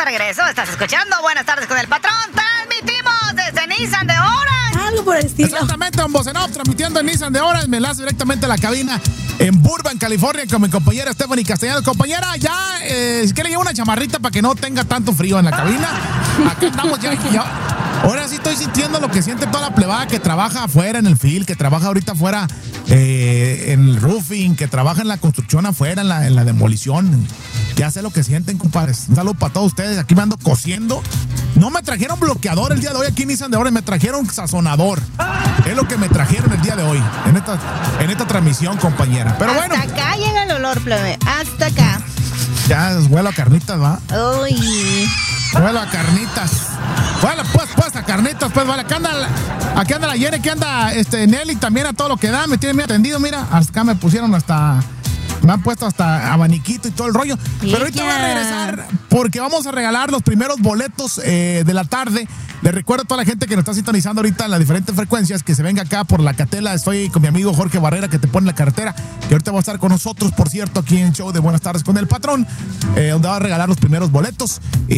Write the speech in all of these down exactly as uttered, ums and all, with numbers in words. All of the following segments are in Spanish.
de regreso. Estás escuchando Buenas Tardes con el Patrón. Transmitimos desde Nissan de Orange. Algo por el estilo. Exactamente, don Bocenov, transmitiendo en Nissan de Orange. Me enlazo directamente a la cabina en Burbank, California, con mi compañera Stephanie Castellanos. Compañera, ya, eh, si quiere llevar una chamarrita para que no tenga tanto frío en la cabina. Acá estamos ya, ya. Ahora sí estoy sintiendo lo que siente toda la plebada que trabaja afuera en el field, que trabaja ahorita afuera eh, en el roofing, que trabaja en la construcción afuera, en la, en la demolición. Ya sé lo que sienten, compadres. Un saludo para todos ustedes. Aquí me ando cosiendo. No me trajeron bloqueador el día de hoy aquí en Nissan de Orange, me trajeron sazonador. Es lo que me trajeron el día de hoy, en esta, en esta transmisión, compañera. Pero hasta bueno. Hasta acá llega el olor, plebe. Hasta acá. Ya huelo a carnitas, ¿va? Uy. Huelo a carnitas. Bueno, pues, pues, a carnitas, pues, vale. Aquí anda, aquí anda la Jenny, aquí anda este, Nelly también a todo lo que da. Me tienen bien atendido, mira. Hasta acá me pusieron hasta... Me han puesto hasta abaniquito y todo el rollo. Pero ahorita voy a regresar porque vamos a regalar los primeros boletos eh, de la tarde. Les recuerdo a toda la gente que nos está sintonizando ahorita en las diferentes frecuencias que se venga acá por la Catela. Estoy con mi amigo Jorge Barrera, que te pone la carretera, que ahorita va a estar con nosotros, por cierto, aquí en el show de Buenas Tardes con el Patrón, eh, donde va a regalar los primeros boletos.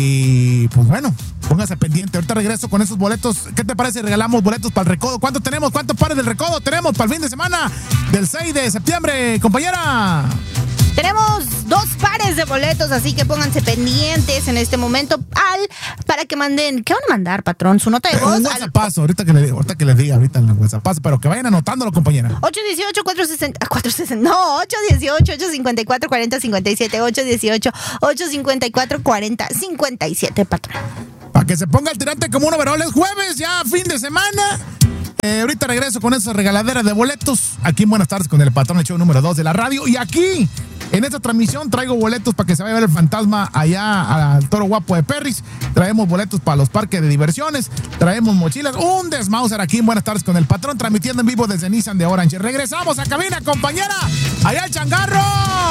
Y pues bueno, póngase pendiente. Ahorita regreso con esos boletos. ¿Qué te parece? Regalamos boletos para el recodo. ¿Cuántos tenemos? ¿Cuántos pares del recodo tenemos para el fin de semana del seis de septiembre, compañera? Tenemos dos pares de boletos, así que pónganse pendientes en este momento al para que manden. ¿Qué van a mandar, patrón? Su nota de voz. Un WhatsApp, ahorita que le diga, ahorita que les diga, ahorita en el WhatsApp, pero que vayan anotándolo, compañera. ocho uno ocho, cuatro seis cero, cuatro sesenta, no, ocho uno ocho, ocho cinco cuatro, cuatro cero cinco siete, ocho uno ocho, ocho cinco cuatro, cuatro cero cinco siete, patrón. Para que se ponga el tirante como un overol. Es jueves, ya fin de semana. Eh, ahorita regreso con esas regaladeras de boletos. Aquí en Buenas Tardes con el Patrón, el show número dos de la radio. Y aquí, en esta transmisión, traigo boletos para que se vaya a ver el fantasma allá al Toro Guapo de Perris. Traemos boletos para los parques de diversiones. Traemos mochilas. Un desmauser aquí en Buenas Tardes con el Patrón, transmitiendo en vivo desde Nissan de Orange. Regresamos a cabina, compañera. Allá el changarro.